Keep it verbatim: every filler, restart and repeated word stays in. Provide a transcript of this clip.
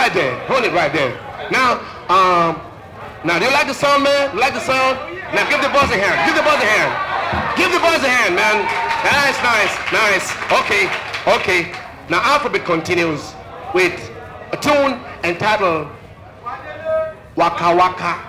right there. Hold it right there. Now, um, now do you like the song, man? You like the song? Now give the boys a hand. Give the boys a hand. Give the boys a hand, man. Nice, nice, nice. Okay, okay. Now Alphabet continues with a tune entitled Waka Waka.